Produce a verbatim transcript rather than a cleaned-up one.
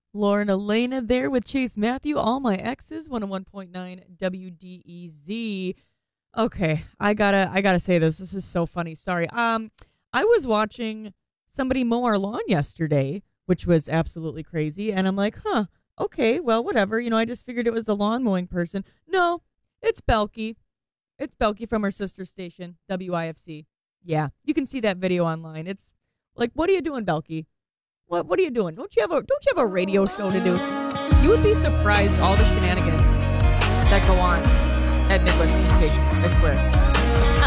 Lauren Elena there with Chase Matthew, All My Exes, one oh one point nine W D E Z. Okay, I gotta I gotta say this. This is so funny. Sorry. Um, I was watching somebody mow our lawn yesterday, which was absolutely crazy, and I'm like, huh, okay, well, whatever. You know, I just figured it was the lawn mowing person. No, it's Belky. It's Belky from her sister station, W I F C. Yeah, you can see that video online. It's like, what are you doing, Belky? What What are you doing? Don't you have a Don't you have a radio show to do? You would be surprised all the shenanigans that go on at Midwest Communications. I swear.